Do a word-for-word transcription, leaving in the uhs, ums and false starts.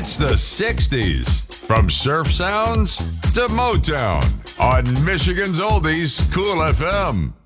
It's the sixties. From surf sounds to Motown on Michigan's Oldies Cool F M.